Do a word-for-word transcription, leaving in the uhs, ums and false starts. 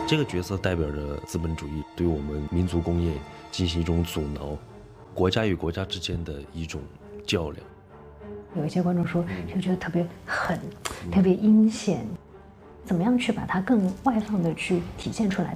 这个角色代表着资本主义对我们民族工业进行一种阻挠，国家与国家之间的一种较量。 有一些观众说，就觉得特别狠，特别阴险，怎么样去把它更外放的去体现出来？